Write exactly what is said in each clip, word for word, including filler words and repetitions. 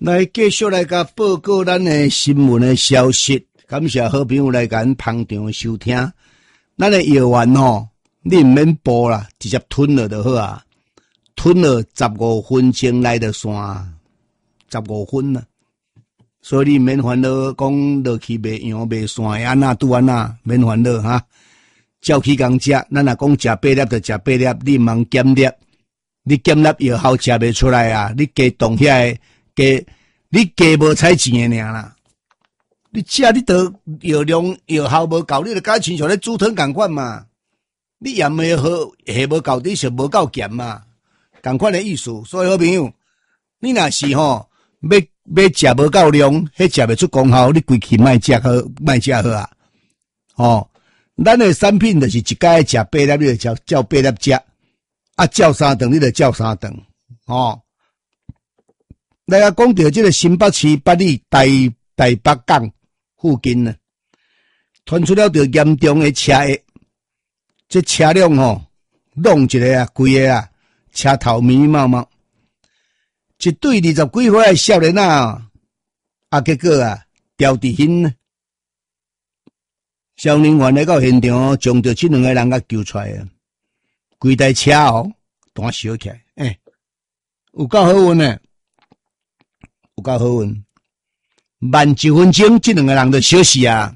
来继续来甲报告咱的新闻的消息，感谢好朋友来甲咱捧场收听。咱的药丸吼，你毋免煲啦，直接吞了就好啊。吞了十五分钟来就散，十五分啦。所以你免烦恼，讲落去袂样袂散，安那拄安那，免烦恼哈。照起工食，咱若讲食八粒就食八粒，你毋通减粒，你减粒药效食袂出来啊！你加动遐个加，你加无采钱诶尔啦。你食你得药量药效无够，你就甲亲像咧煮汤共款嘛。你盐诶好下无够，你是无够咸嘛，共款诶意思。所以好朋友，你若是吼要要食无够量，迄食袂出功效，你规气莫食好，莫食好啊！哦。咱的产品就是一摆食八粒，你就照照八粒食，啊，照三顿你就照三顿，哦。来啊，讲到这个新北市八里台台北港附近呢，传出了着严重的车祸，这车辆吼弄一个啊，规个啊，车头迷迷茫茫，一对二十几岁的少年啊，啊，结果啊，掉地hin呢。消防员来到现场，将着这两个人甲救出来啊！规台车哦，单烧起来，诶、欸，有够好运呢，有够好运。慢几分钟，这两个人就烧死啊！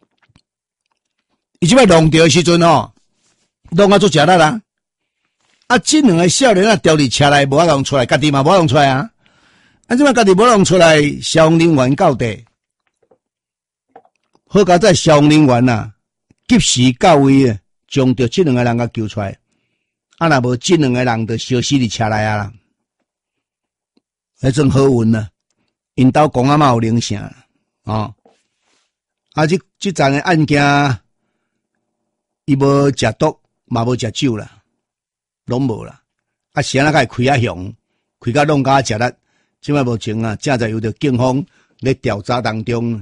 伊即摆弄掉的时阵哦，弄啊做食力啦。啊，这两个少年啊，掉伫车内无法弄出来，家己嘛无法弄出来啊！啊，即摆家己无弄出来，消防人员到地。好佳在消防人员啊，及时到位啊，将着这两个人甲救出来。啊，若无这两个人就烧死伫车内啊啦，迄种好运啊！因兜公阿妈有灵性啊，啊，这这阵的案件，伊无食毒，嘛无食酒啦，拢无啦。啊，是安那甲伊开啊凶，开甲弄甲食力，即摆目前啊，正在由着警方咧调查当中。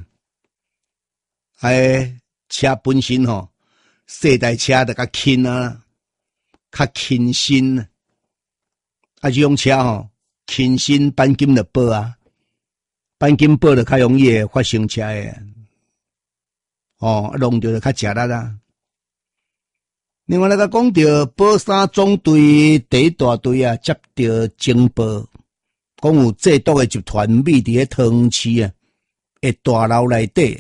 哎，车本身吼，细台车就较轻啊，较轻身啊。啊，这种车吼，轻身钣金就保啊，钣金保就较容易会发生车诶。哦，弄着就较食力啦。另外，那个讲到保三总队第一大队啊，接到情报，讲有制毒诶集团秘伫咧桃园市啊，诶大楼内底。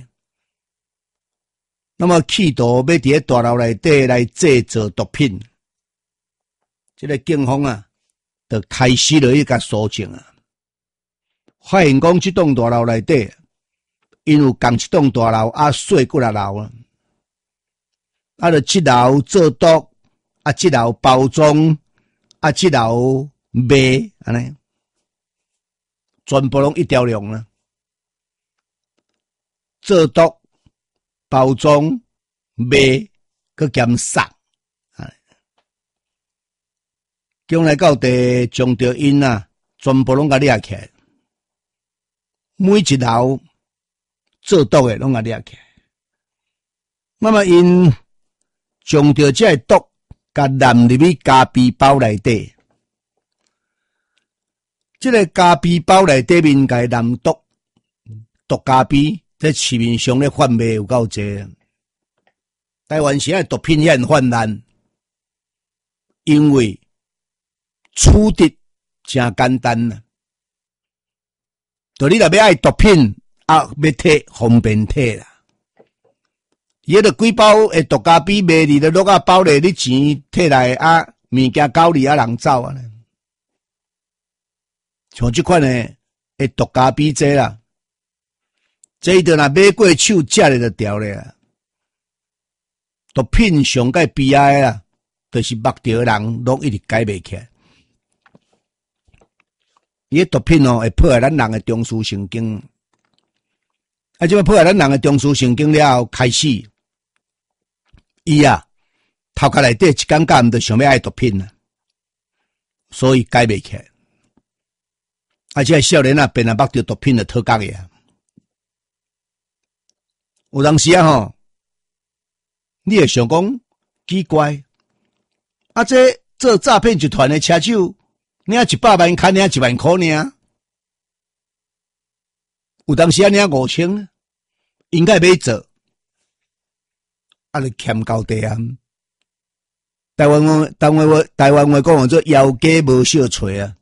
那么企图要伫咧大楼内底来制造毒品，这个警方啊，就开始了一个搜证啊，发现讲这栋大楼内底，因有共一栋大楼啊，细几啊楼啊，啊，就这楼做毒，啊，这楼包装，啊，这楼卖，安尼，全部拢一条龙啊，做毒。包装、卖，佮减杀，啊！将来到地将着因啊，全部拢甲掠起来，每一楼做毒诶拢甲掠起来。那么因将着这毒，甲揽入去咖啡包内底，这个咖啡包内底面甲揽毒，毒咖啡。在市面上咧贩卖有够济，台湾现在毒品也很泛滥，因为处理真简单啦。就你若要爱毒品，啊，要摕方便摕啦。伊迄个几包诶毒咖啡卖你咧落啊包咧，你钱摕来啊，物件交你啊人走啊。像即款诶诶毒咖啡这啦。这就若买过手食咧就掉咧啊！毒品上界悲哀啊，就是目着人拢一直改袂起来。伊毒品哦会破坏咱人的中枢神经，啊，即摆破坏咱人的中枢神经了后，开始伊啊头壳内底一感觉毋着想要爱毒品啊，所以改袂起来。啊，即个少年啊，变啊目着毒品就讨觉个啊。有当时啊吼，你会想讲奇怪，啊这做诈骗集团的车手，领一百万，砍领一万块尔， 有当时啊，领五千，应该要做，啊，你欠交地啊。台湾话，台湾话，台湾话讲做妖鸡无小锤啊，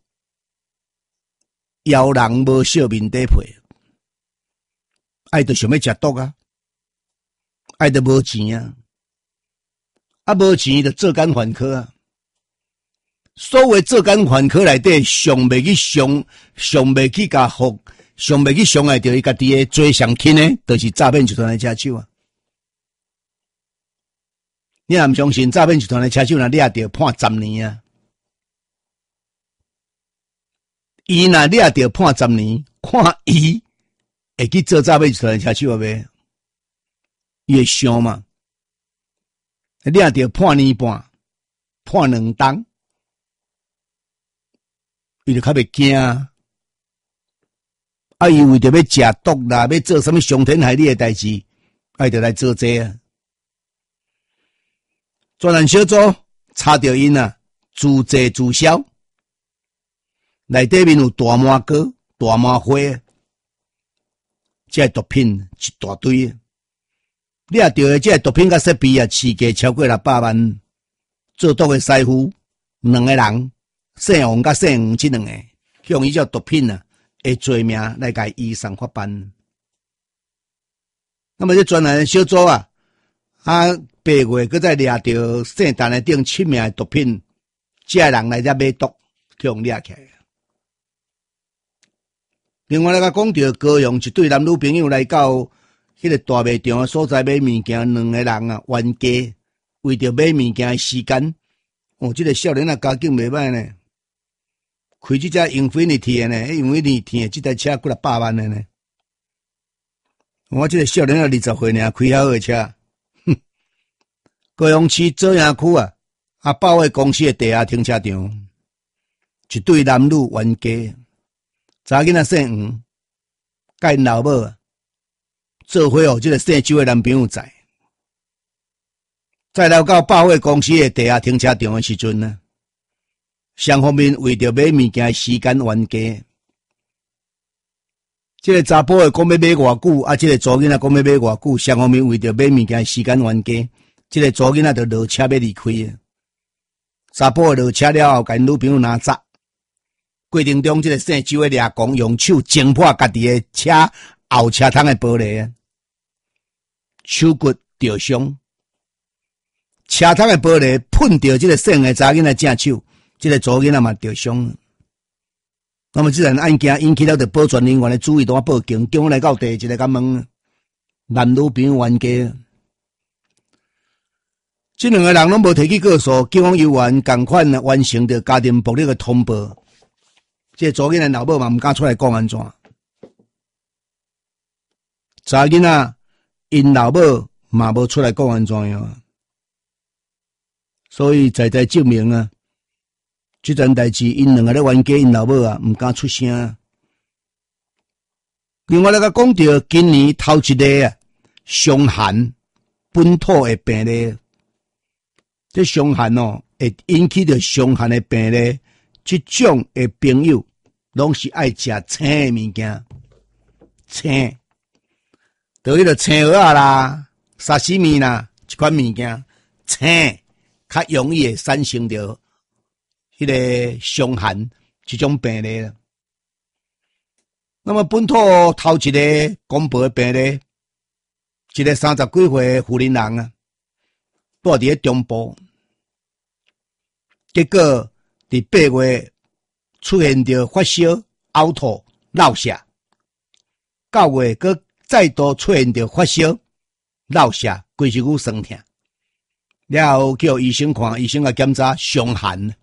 妖人无小面底皮，爱就想要食毒啊，爱就无钱啊，啊无钱就做奸犯科啊。所谓做奸犯科内底，上袂去上，上袂去甲服，上袂去伤害着伊家己诶最上亲诶，就是诈骗集团诶车手啊。你若毋相信诈骗集团诶车手，若掠着判十年啊。伊若掠着判十年，看伊会去做诈骗集团诶车手啊袂？伊会想嘛？掠着判年半，判两冬。伊就较袂惊啊！啊，伊为着要食毒啦，要做什么伤天害理诶代志，啊，就来做这啊！专案小组查到因啊，自制自销，内底面有大麻膏、大麻花，这毒品一大堆。掠到诶，这毒品甲设备啊，市价超过六百万。做毒诶师傅两个人。姓王甲姓吴这两个，向伊这毒品啊，诶罪名来甲移送法办。那么这专案小组啊，啊八月佮再掠到姓陈诶顶七名诶毒品，这人来遮买毒，向掠起来。另外来甲讲到高雄一对男女朋友来到迄个大卖场所在买物件，两个人啊冤家，为着买物件诶时间，哦，这个少年啊家境袂歹呢。开这只 Infinity 的呢 ，Infinity 这台车几六百万的呢。我这个少年啊，二十岁尔，开遐好的车，哼！高雄市左营区啊，啊，百货公司的地下停车场，一对男女冤家，查囡仔姓吴，甲因老母做伙哦，这个姓周的男朋友在，再来到百货公司的地下停车场的时阵呢。双方面为着买物件时间冤家，这个查甫诶讲要买偌久，啊，这个查囡仔讲要买偌久，双方面为着买物件时间冤家，这个查囡仔就落车要离开啊。查甫诶落车了后，甲因女朋友拿砸，过程中这个姓周诶掠公用手挣破家己诶车后车窗诶玻璃啊，手骨着伤，车窗诶玻璃碰到这个姓诶查囡仔正手。这个查囡仔嘛着伤，那么这件案件引起了着保全人员的注意，都报警，警方来到第一个甲问男女朋友冤家，这两个人拢无提起告诉，警方有员共款完成着家庭暴力的通报，这个查囡仔老母嘛毋敢出来讲安怎，查囡仔因老母嘛无出来讲安怎样，所以在在证明啊。这件代志，因两个咧冤家，因老母啊，毋敢出声。另外，来个讲到今年头一个啊，伤寒本土的病例，这伤寒哦，会引起着伤寒的病例，这种的朋友，拢是爱食青的物件，青，就迄个青蚵仔啦、沙西米啦，这款物件，青较容易会产生着。迄个伤寒这种病例了，那么本土头一个公布的病例，一个三十几岁的妇人人啊，住伫咧中部，结果伫八月出现着发烧、呕吐、落瀉，九月佮再度出现着发烧、落瀉、规身躯酸痛，了后叫医生看，医生啊检查伤寒。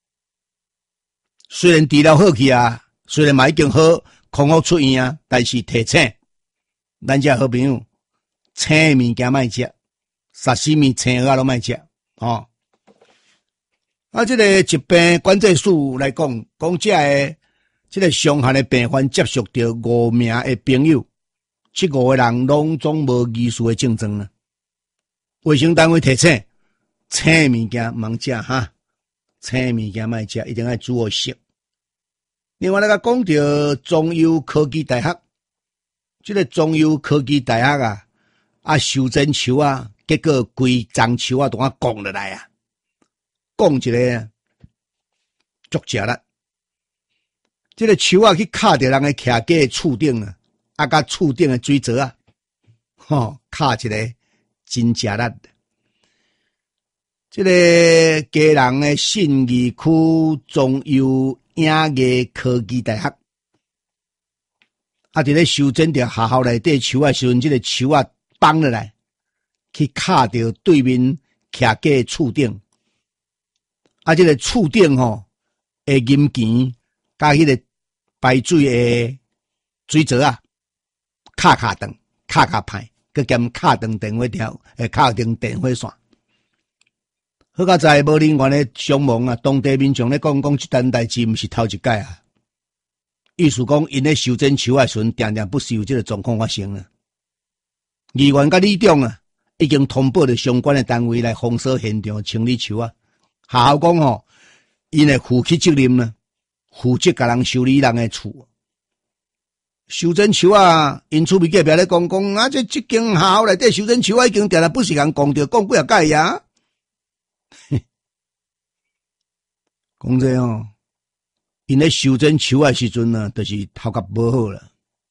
虽然治疗好去啊，虽然嘛已经好，康复出院啊，但是提醒咱这好朋友，青的物件莫食，沙西米、青蚵仔拢莫食，哦。啊，这个疾病管制署来讲，讲这个这个伤寒的病患接触到五名的朋友，这五个人拢总无疑似的症状啊。卫生单位提醒，青的物件莫食哈，青的物件莫食，一定要煮好食。另外，来个讲到中优科技大学这个中油科技大学啊，啊修真树啊，结果规樟树啊，都啊拱落来啊，拱一个足食力。这个树啊去卡着人个徛家的厝顶啊，啊甲厝顶的水槽啊，吼卡一个真食力。这个家人的信义区中油影艺科技大学，啊，伫咧修整着学校内底树啊时阵，这个树啊放落来，去卡着对面徛家的厝顶，啊，这个厝顶吼会银钱甲迄个排水的水槽啊，卡卡断，卡卡歹，佮兼卡断电话条，诶，卡断电话线。好佳在无人员的伤亡啊，当地民众咧讲讲，这单代志毋是头一摆啊。意思讲，因咧修整树啊时阵，定定不是有这个状况发生啊。议员甲里长啊，已经通报了相关的单位来封锁现场清理树啊。学校讲吼，因会负起责任呢，负责甲人修理人的厝。修整树啊，因厝边隔壁咧讲讲啊，这这间学校内底修整树啊，已经定定不是人讲着讲几啊届呀。讲这哦，因咧修整树啊时阵呢，就是头壳无好啦。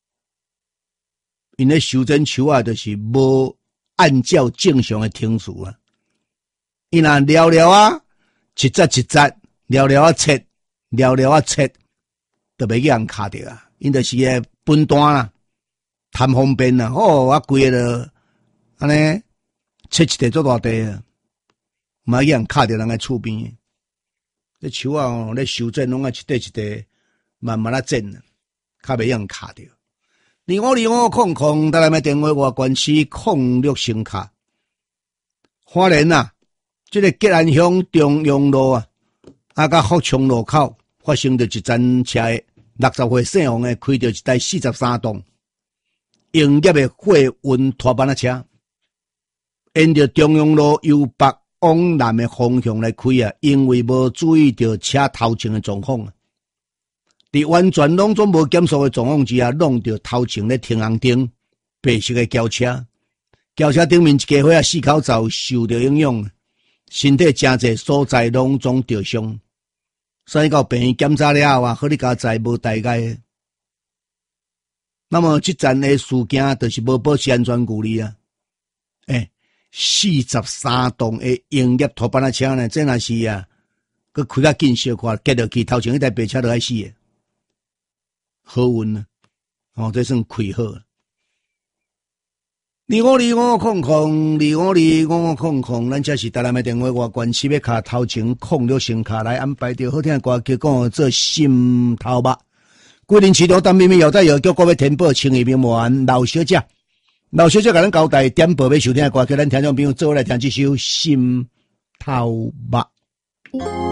因咧修整树啊，就是无按照正常的程序啦。因啊聊聊啊，一节一节聊聊啊切，聊聊啊切，都袂去人卡着啊。因就是个分单啦，贪方便啦，哦，我规个安尼切一地做大地啊，嘛去人卡着人个厝边。这树啊，哦，咧修整拢啊一块一块慢慢啊整，较袂用卡着。二五二五空空，带来咪电话外关系空六星卡。花莲啊，这个吉安乡中央路啊，啊甲福昌路口发生着一站车的六十岁姓王的开着一台四十三栋营业的货运拖板车，沿着中央路由北往南的方向来开啊，因为无注意到车头前的状况啊，伫完全拢总无检索的状况之下，弄到头前咧停红灯，白色的轿车，轿车顶面一家伙啊四口罩受到影响，身体真侪所在拢总受伤，所以到病院检查了后啊，好你家在无大碍。那么这站的事件就是无保持安全距离啊，诶、欸。四十三栋的营业拖板车呢，真若是啊，佮开较紧小看，结落去头前迄台白车就爱死的，好运啊！哦，这算开好。二五二五空空，二五二五空空，咱这是台南的电话外关系要卡头前空了声卡来安排着好听的歌曲，讲做心头肉。桂林市场单秘密有在有叫各位填报情谊名完老小姐。老小姐甲咱交代点播要收听的歌曲，咱听众朋友做来听这首《心头肉》。